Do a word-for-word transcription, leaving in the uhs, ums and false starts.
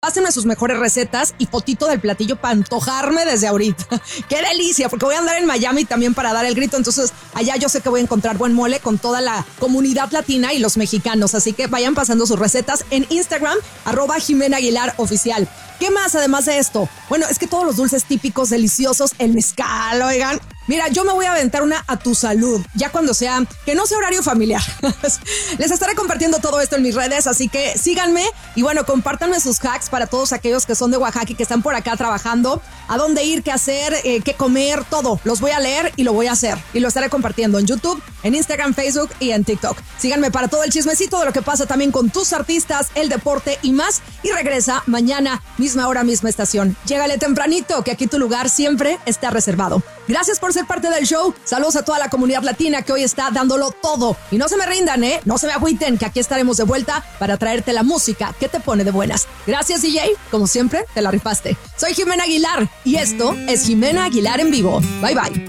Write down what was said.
pásenme sus mejores recetas y fotito del platillo para antojarme desde ahorita. ¡Qué delicia! Porque voy a andar en Miami también para dar el grito, entonces allá yo sé que voy a encontrar buen mole con toda la comunidad latina y los mexicanos, así que vayan pasando sus recetas en Instagram, arroba Jimena Aguilar Oficial. ¿Qué más además de esto? Bueno, es que todos los dulces típicos, deliciosos, el mezcal, oigan. Mira, yo me voy a aventar una a tu salud, ya cuando sea, que no sea horario familiar. Les estaré compartiendo todo esto en mis redes, así que síganme y bueno, compártanme sus hacks para todos aquellos que son de Oaxaca y que están por acá trabajando, a dónde ir, qué hacer, eh, qué comer, todo. Los voy a leer y lo voy a hacer y lo estaré compartiendo en YouTube, en Instagram, Facebook y en TikTok. Síganme para todo el chismecito de lo que pasa también con tus artistas, el deporte y más. Y regresa mañana, misma hora, misma estación. Llégale tempranito, que aquí tu lugar siempre está reservado. Gracias por ser parte del show. Saludos a toda la comunidad latina que hoy está dándolo todo. Y no se me rindan, ¿eh? No se me agüiten, que aquí estaremos de vuelta para traerte la música que te pone de buenas. Gracias, D J. Como siempre, te la rifaste. Soy Jimena Aguilar y esto es Jimena Aguilar en vivo. Bye, bye.